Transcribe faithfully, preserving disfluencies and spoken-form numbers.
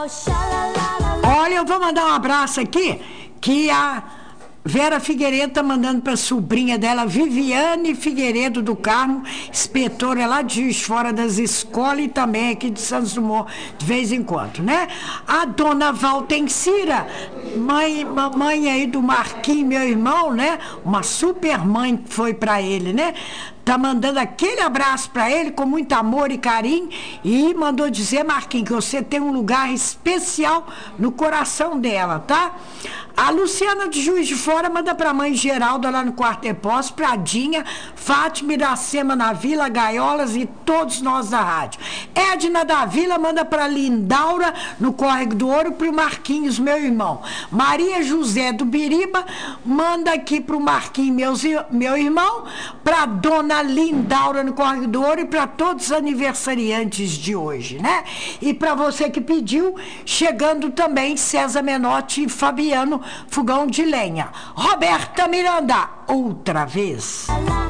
Olha, eu vou mandar um abraço aqui, que a Vera Figueiredo tá mandando para a sobrinha dela, Viviane Figueiredo do Carmo, inspetora lá de Juiz de Fora das escolas e também aqui de Santos Dumont, de vez em quando, né? A dona Valtencira, mãe, mamãe aí do Marquinhos, meu irmão, né? Uma super mãe que foi para ele, né? Tá mandando aquele abraço para ele com muito amor e carinho e mandou dizer, Marquinhos, que você tem um lugar especial no coração dela, tá? A Luciana de Juiz de Fora manda pra mãe Geralda lá no Quarto Depósito, Pradinha, Fátima Iracema na Vila, Gaiolas e todos nós da rádio. Edna da Vila manda pra Lindaura no Córrego do Ouro, pro Marquinhos, meu irmão. Maria José do Biriba manda aqui pro Marquinhos, meus, meu irmão, pra Dona Lindaura no Córrego do Ouro e pra todos os aniversariantes de hoje, né? E pra você que pediu, chegando também César Menotti e Fabiano Fogão de Lenha. Roberta Miranda, outra vez.